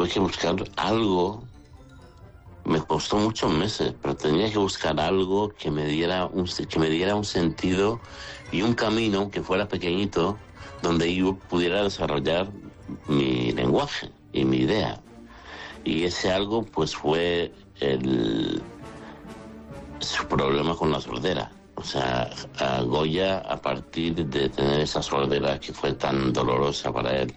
tuve que buscar algo. Me costó muchos meses, pero tenía que buscar algo que me diera un sentido y un camino que fuera pequeñito donde yo pudiera desarrollar mi lenguaje y mi idea. Y ese algo pues fue su problema con la sordera. O sea, a Goya, a partir de tener esa sordera que fue tan dolorosa para él,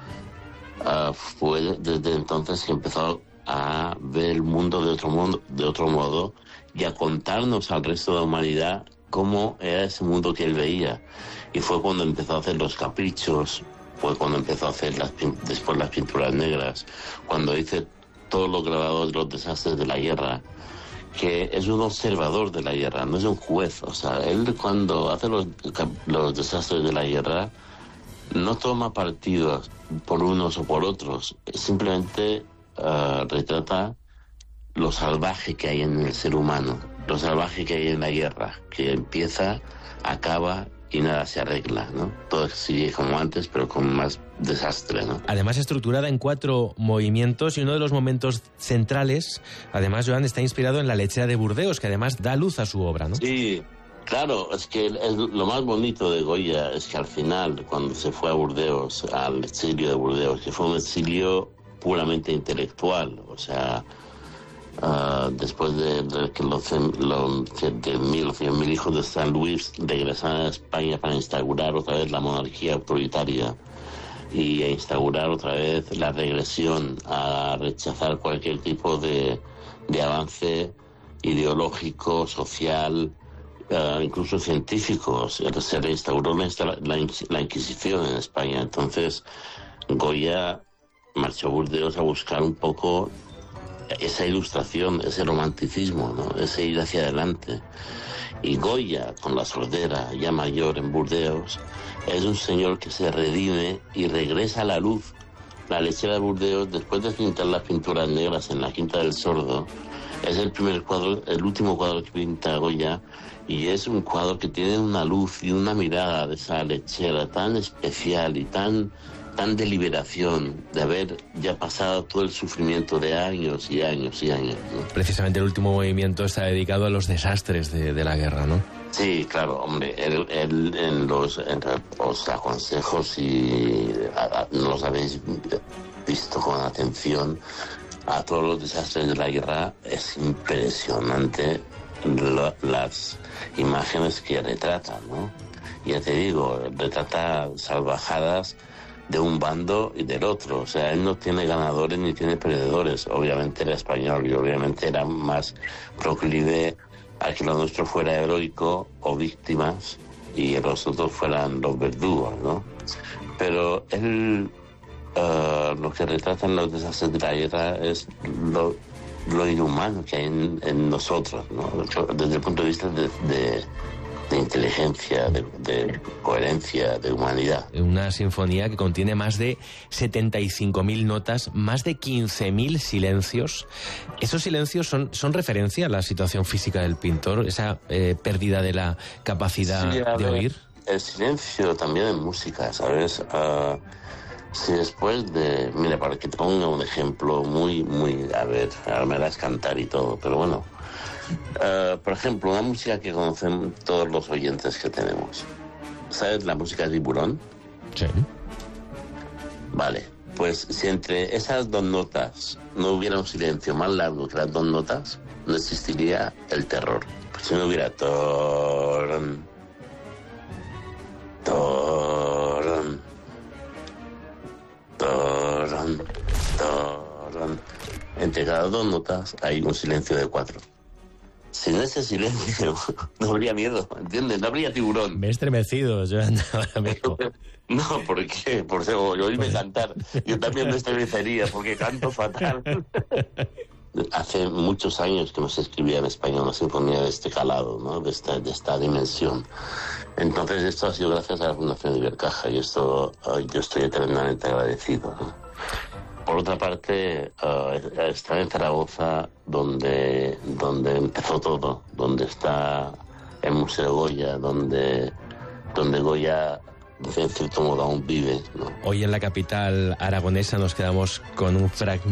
fue desde entonces que empezó a ver el mundo de otro modo y a contarnos al resto de la humanidad cómo era ese mundo que él veía. Y fue cuando empezó a hacer los caprichos, fue cuando empezó a hacer después las pinturas negras, cuando hice todos los grabados de los desastres de la guerra, que es un observador de la guerra, no es un juez. O sea, él cuando hace los desastres de la guerra no toma partidos por unos o por otros, simplemente retrata lo salvaje que hay en el ser humano, lo salvaje que hay en la guerra, que empieza, acaba y nada se arregla, ¿no? Todo sigue como antes, pero con más desastre, ¿no? Además, estructurada en 4 movimientos, y uno de los momentos centrales, además, Joan, está inspirado en la lechera de Burdeos, que además da luz a su obra, ¿no? Sí, claro, es que lo más bonito de Goya es que al final, cuando se fue a Burdeos, al exilio de Burdeos, que fue un exilio puramente intelectual, o sea, después de que los 100.000 hijos de San Luis regresaron a España para instaurar otra vez la monarquía autoritaria y a instaurar otra vez la regresión, a rechazar cualquier tipo de avance ideológico, social, incluso científico. Se reinstauró la Inquisición en España. Entonces Goya marchó a Burdeos a buscar un poco esa ilustración, ese romanticismo, ¿no? Ese ir hacia adelante. Y Goya, con la sordera ya mayor en Burdeos, es un señor que se redime y regresa a la luz. La lechera de Burdeos, después de pintar las pinturas negras en la Quinta del Sordo, es el último cuadro que pinta Goya, y es un cuadro que tiene una luz y una mirada de esa lechera tan especial y tan de liberación, de haber ya pasado todo el sufrimiento de años y años y años, ¿no? Precisamente el último movimiento está dedicado a los desastres de la guerra, ¿no? Sí, claro, hombre, él en los aconsejo, si no los habéis visto con atención, a todos los desastres de la guerra, es impresionante las imágenes que retrata, ¿no? Ya te digo, retrata salvajadas de un bando y del otro. O sea, él no tiene ganadores ni tiene perdedores. Obviamente era español y obviamente era más proclive a que lo nuestro fuera heroico o víctimas y los otros fueran los verdugos, ¿no? Pero él lo que retrata en los desastres de la guerra es lo inhumano que hay en nosotros, ¿no? Desde el punto de vista de inteligencia, de coherencia, de humanidad. Una sinfonía que contiene más de 75.000 notas, más de 15.000 silencios. ¿Esos silencios son referencia a la situación física del pintor? ¿Esa pérdida de la capacidad de oír? El silencio también en música, ¿sabes? Si después de... Mira, para que te ponga un ejemplo muy... A ver, ahora me das cantar y todo, pero bueno... por ejemplo, una música que conocen todos los oyentes que tenemos. ¿Sabes la música de Tiburón? Sí. Vale, pues si entre esas dos notas no hubiera un silencio más largo que las dos notas, no existiría el terror. Pues si no hubiera torn, torn, torn, torn. Entre cada dos notas hay un silencio de 4. Sin ese silencio no habría miedo, ¿entiendes? No habría tiburón. Me he estremecido, Joan, ahora mismo. No, ¿por qué? Por oírme cantar. Yo también me estremecería porque canto fatal. Hace muchos años que no se escribía en español una sinfonía de este calado, ¿no? De esta dimensión. Entonces esto ha sido gracias a la Fundación Ibercaja y esto yo estoy eternamente agradecido, ¿no? Por otra parte, está en Zaragoza, donde empezó todo, donde está el Museo Goya, donde Goya, en cierto modo, aún vive, ¿no? Hoy en la capital aragonesa nos quedamos con un fragmento